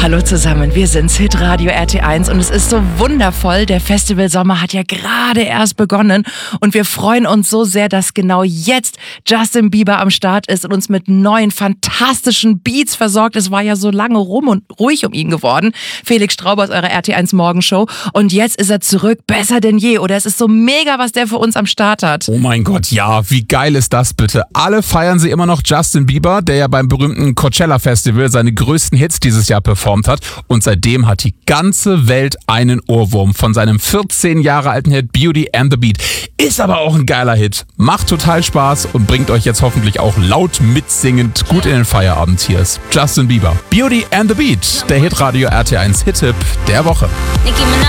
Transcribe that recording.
Hallo zusammen, wir sind's, Hitradio RT1 und es ist so wundervoll. Der Festivalsommer hat ja gerade erst begonnen und wir freuen uns so sehr, dass genau jetzt Justin Bieber am Start ist und uns mit neuen, fantastischen Beats versorgt. Es war ja so lange rum und ruhig um ihn geworden. Felix Straub aus eurer RT1 Morgenshow und jetzt ist er zurück, besser denn je. Oder es ist so mega, was der für uns am Start hat. Oh mein Gott, ja, wie geil ist das bitte? Alle feiern sie immer noch Justin Bieber, der ja beim berühmten Coachella Festival seine größten Hits dieses Jahr performt hat. Und seitdem hat die ganze Welt einen Ohrwurm von seinem 14 Jahre alten Hit Beauty and the Beat. Ist aber auch ein geiler Hit. Macht total Spaß und bringt euch jetzt hoffentlich auch laut mitsingend gut in den Feierabend. Hier ist Justin Bieber. Beauty and the Beat, der Hitradio RT1 Hit-Tipp der Woche.